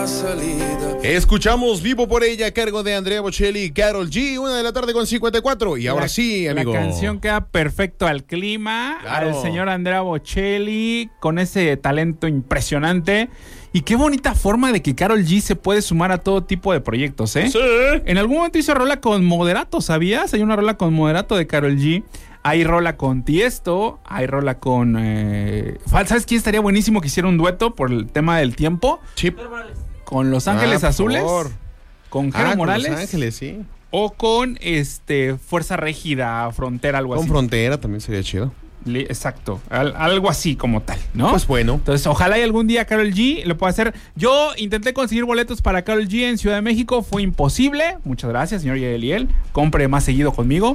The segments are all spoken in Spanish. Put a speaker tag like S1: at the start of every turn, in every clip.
S1: salida.
S2: Escuchamos Vivo por ella a cargo de Andrea Bocelli y Karol G, 1:54 y ahora sí, amigo.
S3: La canción queda perfecto al clima,
S2: claro.
S3: Al señor Andrea Bocelli con ese talento impresionante. Y qué bonita forma de que Karol G se puede sumar a todo tipo de proyectos, ¿eh?
S2: Sí.
S3: En algún momento hizo rola con Moderato, ¿sabías? Hay una rola con Moderato de Karol G. Hay rola con Tiesto, hay rola con... ¿Sabes quién estaría buenísimo que hiciera un dueto por el tema del tiempo?
S2: Chip.
S3: Con Los Ángeles Azules, con Jero Morales.
S2: Con Los Ángeles, sí.
S3: O con Fuerza Régida, Frontera, algo así.
S2: Con Frontera también sería chido.
S3: Exacto, algo así como tal, ¿no?
S2: Pues bueno.
S3: Entonces, ojalá y algún día Karol G lo pueda hacer. Yo intenté conseguir boletos para Karol G en Ciudad de México, fue imposible. Muchas gracias, señor Yeliel. Compre más seguido conmigo.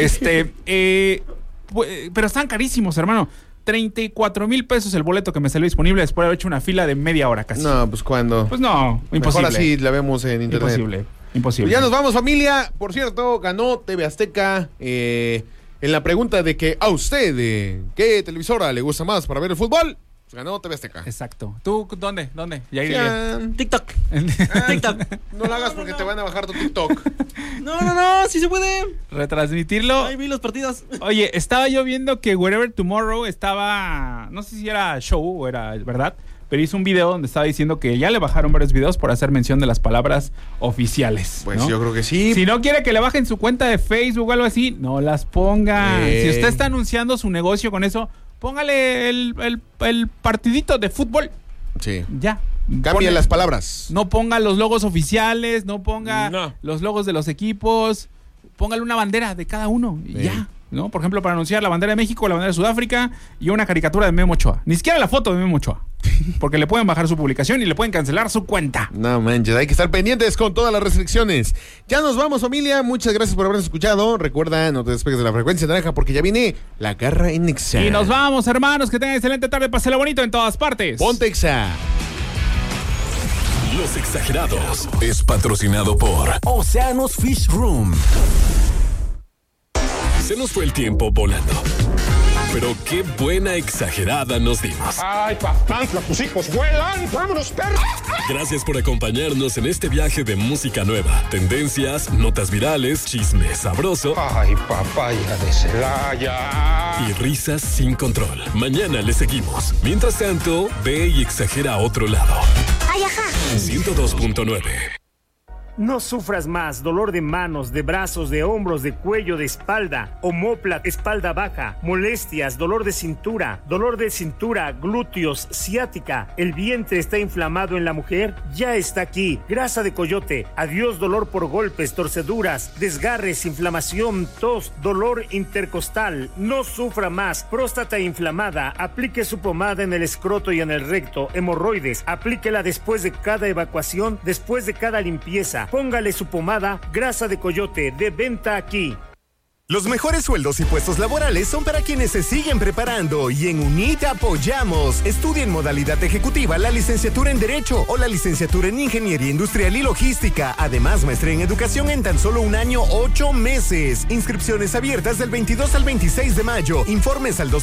S3: Pero están carísimos, hermano. 34,000 pesos el boleto que me salió disponible después de haber hecho una fila de media hora casi.
S2: No, pues ¿cuándo?
S3: Pues no, imposible.
S2: Mejor así la vemos en internet.
S3: Imposible.
S2: Pues ya nos vamos, familia. Por cierto, ganó TV Azteca en la pregunta de que a usted, ¿qué televisora le gusta más para ver el fútbol? Pues ganó TV Azteca.
S3: Exacto. ¿Tú dónde?
S4: TikTok. TikTok.
S2: No lo hagas porque te van a bajar tu TikTok.
S4: No, sí se puede.
S3: Retransmitirlo.
S4: Ahí vi los partidos.
S3: Oye, estaba yo viendo que Wherever Tomorrow estaba, no sé si era show o era verdad, pero hizo un video donde estaba diciendo que ya le bajaron varios videos por hacer mención de las palabras oficiales.
S2: Pues
S3: ¿no?
S2: yo creo que sí.
S3: Si no quiere que le bajen su cuenta de Facebook o algo así, no las ponga. Si usted está anunciando su negocio con eso, póngale el partidito de fútbol.
S2: Sí.
S3: Ya.
S2: Cambia las palabras.
S3: No ponga los logos oficiales, no ponga los logos de los equipos, póngale una bandera de cada uno y ya. ¿No? Por ejemplo, para anunciar la bandera de México, la bandera de Sudáfrica y una caricatura de Memo Ochoa. Ni siquiera la foto de Memo Ochoa. Porque le pueden bajar su publicación y le pueden cancelar su cuenta.
S2: No manches, hay que estar pendientes con todas las restricciones. Ya nos vamos, familia. Muchas gracias por habernos escuchado. Recuerda, no te despegues de la frecuencia naranja porque ya viene la garra en Exa.
S3: Y nos vamos, hermanos. Que tengan excelente tarde. Pásela bonito en todas partes.
S2: Ponte Exa.
S5: Los Exagerados es patrocinado por Océanos Fish Room. Se nos fue el tiempo volando. Pero qué buena exagerada nos dimos.
S6: ¡Ay, papantla, tus hijos vuelan! ¡Vámonos, perros!
S5: Gracias por acompañarnos en este viaje de música nueva, tendencias, notas virales, chisme sabroso.
S6: ¡Ay, papaya de Celaya!
S5: Y risas sin control. Mañana le seguimos. Mientras tanto, ve y exagera a otro lado.
S7: ¡Ay, ajá!
S5: 102.9.
S8: No sufras más dolor de manos, de brazos, de hombros, de cuello, de espalda, omóplata, espalda baja, molestias, dolor de cintura, glúteos, ciática, el vientre está inflamado en la mujer, ya está aquí. Grasa de coyote, adiós dolor por golpes, torceduras, desgarres, inflamación, tos, dolor intercostal. No sufra más. Próstata inflamada, aplique su pomada en el escroto y en el recto. Hemorroides, aplíquela después de cada evacuación, después de cada limpieza. Póngale su pomada Grasa de Coyote, de venta aquí.
S9: Los mejores sueldos y puestos laborales son para quienes se siguen preparando y en UNIT apoyamos. Estudia en modalidad ejecutiva la licenciatura en Derecho o la licenciatura en Ingeniería Industrial y Logística. Además, maestría en Educación en tan solo 1 año, 8 meses. Inscripciones abiertas del 22 al 26 de mayo. Informes al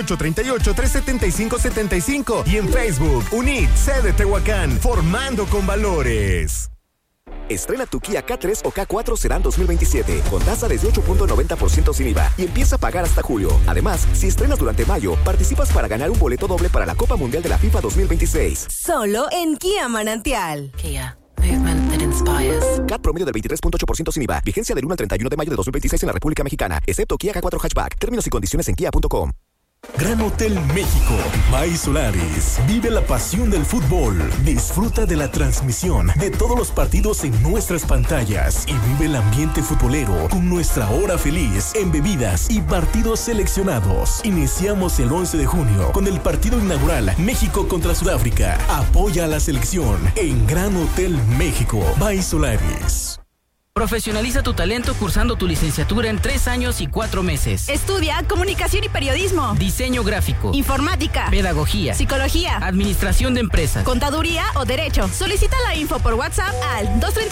S9: 238-375-75 y en Facebook, UNIT, sede Tehuacán, formando con valores.
S10: Estrena tu Kia K3 o K4 Sedan 2027 con tasa desde 8.90% sin IVA y empieza a pagar hasta julio. Además, si estrenas durante mayo, participas para ganar un boleto doble para la Copa Mundial de la FIFA 2026.
S7: Solo en Kia Manantial.
S10: Kia. Movement that inspires. CAT promedio del 23.8% sin IVA. Vigencia del 1 al 31 de mayo de 2026 en la República Mexicana, excepto Kia K4 Hatchback. Términos y condiciones en kia.com.
S5: Gran Hotel México, by Solaris. Vive la pasión del fútbol. Disfruta de la transmisión de todos los partidos en nuestras pantallas y vive el ambiente futbolero con nuestra hora feliz en bebidas y partidos seleccionados. Iniciamos el 11 de junio con el partido inaugural México contra Sudáfrica. Apoya a la selección en Gran Hotel México, by Solaris.
S11: Profesionaliza tu talento cursando tu licenciatura en 3 años y 4 meses.
S7: Estudia Comunicación y Periodismo,
S11: Diseño Gráfico,
S7: Informática,
S11: Pedagogía,
S7: Psicología,
S11: Administración de Empresas,
S7: Contaduría o Derecho. Solicita la info por WhatsApp al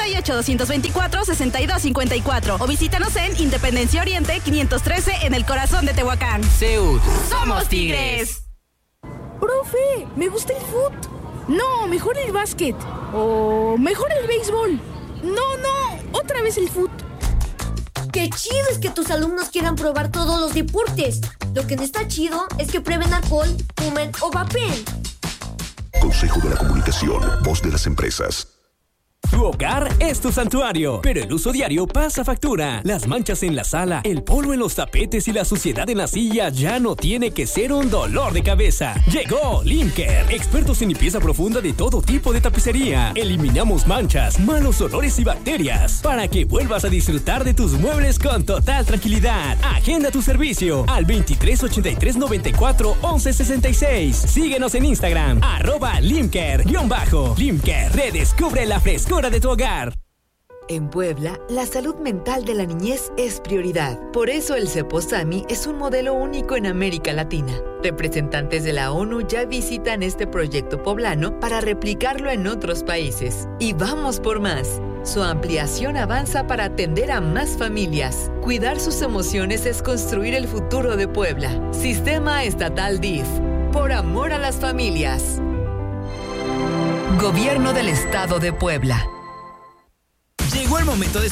S7: 238-224-6254 o visítanos en Independencia Oriente 513 en el corazón de Tehuacán.
S11: CEUD.
S7: ¡Somos Tigres!
S12: Profe, me gusta el fútbol.
S1: No, mejor el básquet. O mejor el béisbol. No, otra vez el fútbol.
S12: Qué chido es que tus alumnos quieran probar todos los deportes. Lo que no está chido es que prueben alcohol, fumen o vapeen.
S5: Consejo de la Comunicación, voz de las empresas.
S13: Tu hogar es tu santuario, pero el uso diario pasa factura. Las manchas en la sala, el polvo en los tapetes y la suciedad en la silla ya no tiene que ser un dolor de cabeza. Llegó Limcare, expertos en limpieza profunda de todo tipo de tapicería. Eliminamos manchas, malos olores y bacterias para que vuelvas a disfrutar de tus muebles con total tranquilidad. Agenda tu servicio al 23 83 94 11 66. Síguenos en Instagram, @Limcare_. Limcare, redescubre la frescura de tu hogar.
S14: En Puebla, la salud mental de la niñez es prioridad. Por eso el CEPOSAMI es un modelo único en América Latina. Representantes de la ONU ya visitan este proyecto poblano para replicarlo en otros países. Y vamos por más. Su ampliación avanza para atender a más familias. Cuidar sus emociones es construir el futuro de Puebla. Sistema Estatal DIF. Por amor a las familias. Gobierno del Estado de Puebla.
S11: Llegó el momento de